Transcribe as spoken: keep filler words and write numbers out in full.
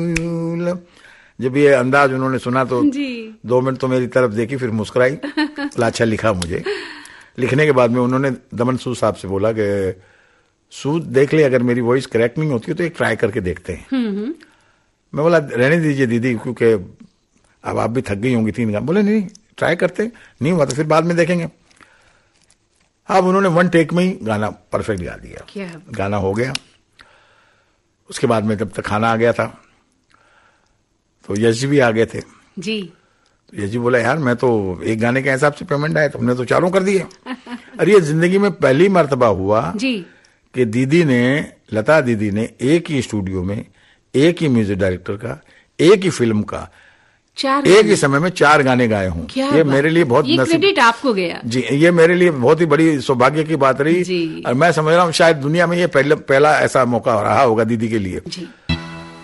जब ये अंदाज उन्होंने सुना तो जी। दो मिनट तो मेरी तरफ देखी, फिर मुस्कुराई, अच्छा लिखा मुझे। लिखने के बाद में उन्होंने दमन सूद साहब से बोला कि सूद देख ले, अगर मेरी वॉइस करेक्ट नहीं होती है तो एक ट्राई करके देखते हैं। मैं बोला रहने दीजिए दीदी, क्योंकि अब आप भी थक गई होंगी तीन गाने। बोले नहीं ट्राई करते, नहीं हुआ तो फिर बाद में देखेंगे। अब उन्होंने वन टेक में ही गाना परफेक्ट गा दिया, गाना हो गया। उसके बाद में जब तक खाना आ गया था तो यश जी भी आ गए थे जी। तो यश जी बोला यार मैं तो एक गाने के हिसाब से पेमेंट आया, तुमने तो चारों कर दिए। अरे ये जिंदगी में पहली मर्तबा हुआ जी कि दीदी ने, लता दीदी ने एक ही स्टूडियो में एक ही म्यूजिक डायरेक्टर का, एक ही फिल्म का, चार एक ही समय में चार गाने गाए हूं। ये मेरे लिए बहुत ये क्रेडिट आपको गया जी, ये मेरे लिए बहुत ही बड़ी सौभाग्य की बात रही। और मैं समझ रहा हूँ शायद दुनिया में ये पहले पहला ऐसा मौका रहा होगा दीदी के लिए। जी।